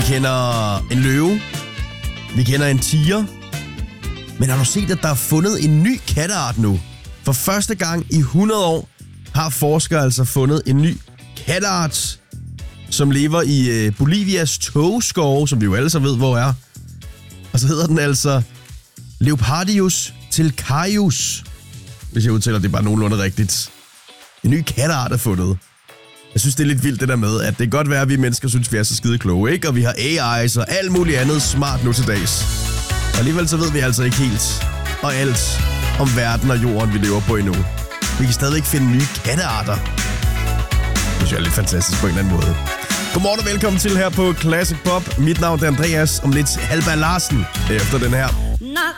kender en løve. Vi kender en tiger. Men har du set, at der er fundet en ny katteart nu? For første gang i 100 år har forskere altså fundet en ny katteart, som lever i Bolivias tågeskove, som vi jo alle så ved, hvor er. Og så hedder den altså Leopardius telcarius, hvis jeg udtaler det bare nogenlunde rigtigt. En ny katteart er fundet. Jeg synes, det er lidt vildt det der med, at det kan godt være, at vi mennesker synes, vi er så skide kloge, ikke? Og vi har AI's og alt muligt andet smart nu til dags. Og alligevel så ved vi altså ikke helt og alt om verden og jorden, vi lever på endnu. Vi kan stadig ikke finde nye kattearter. Det synes jeg er lidt fantastisk på en eller anden måde. Godmorgen og velkommen til her på Classic Pop. Mit navn er Andreas, om lidt Halvard Larsen efter den her.